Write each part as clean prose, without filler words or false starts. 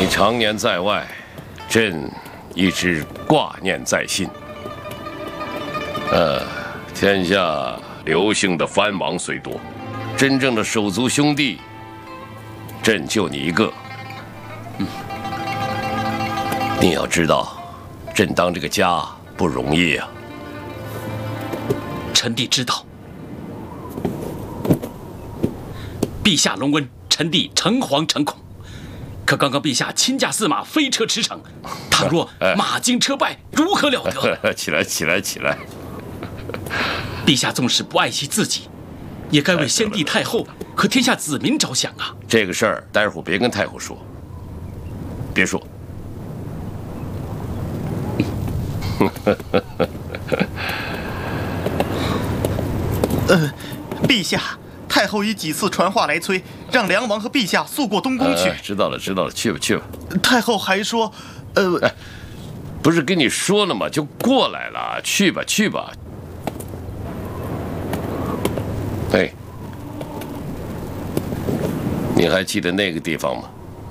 你常年在外，朕一直挂念在心。天下刘姓的藩王虽多，真正的手足兄弟，朕就你一个。你要知道，朕当这个家不容易啊。 臣弟知道。陛下隆恩，臣弟诚惶诚恐。可刚刚陛下亲驾驷马飞车驰骋，倘若马惊车败，如何了得？ 起来，起来，起来！ 陛下纵使不爱惜自己，也该为先帝太后和天下子民着想啊！ 这个事儿，待会儿别跟太后说，别说。 陛下，太后已几次传话来催，让梁王和陛下速过东宫去。 知道了，知道了，去吧，去吧。 太后还说， 不是跟你说了吗？就过来了，去吧，去吧。哎，你还记得那个地方吗？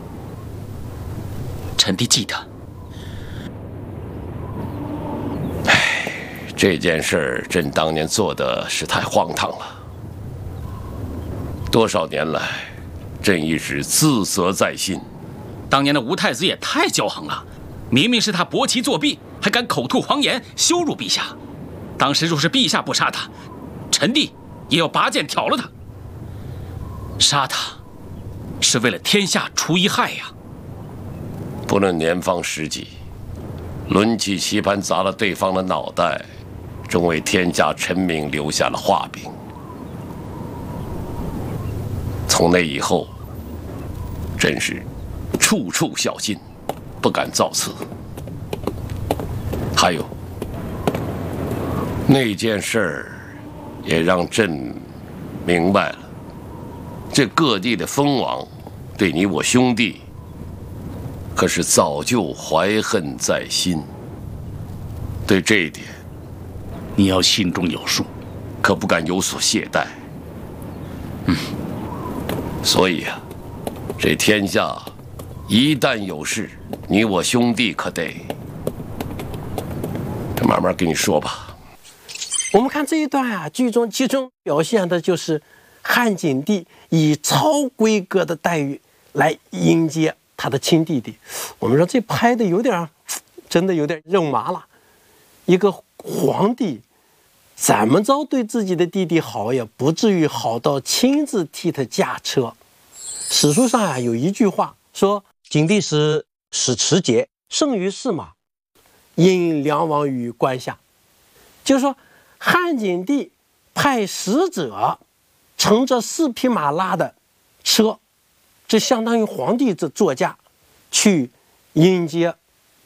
臣弟记得。 这件事儿，朕当年做的是太荒唐了。多少年来，朕一直自责在心。 当年的吴太子也太骄横了，明明是他驳旗作弊，还敢口吐谎言，羞辱陛下。当时若是陛下不杀他，臣弟也要拔剑挑了他。杀他，是为了天下除一害呀。 不论年方十几，抡起棋盘砸了对方的脑袋，终为天下臣民留下了画饼。从那以后，真是处处小心，不敢造次。还有那件事儿，也让朕明白了，这各地的封王对你我兄弟，可是早就怀恨在心。对这一点， 你要心中有数， 可不敢有所懈怠。所以啊，这天下一旦有事，你我兄弟可得慢慢跟你说吧。 我们看这一段啊，剧中集中表现的就是汉景帝以超规格的待遇来迎接他的亲弟弟。我们说这拍的有点，真的有点肉麻了。一个皇帝怎么着对自己的弟弟好，也不至于好到亲自替他驾车。史书上啊有一句话说：“景帝使持节，胜于驷马，引梁王于关下。”就是说，汉景帝派使者乘着4匹马拉的车，这相当于皇帝这座驾，去迎接